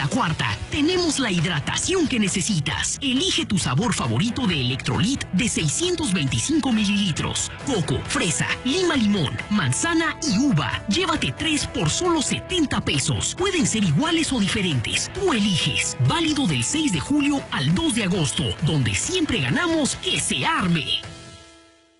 la cuarta, tenemos la hidratación que necesitas. Elige tu sabor favorito de Electrolit de 625 mililitros. Coco, fresa, lima limón, manzana y uva. Llévate 3 por solo 70 pesos. Pueden ser iguales o diferentes. Tú eliges. Válido del 6 de julio al 2 de agosto, donde siempre ganamos que se arme.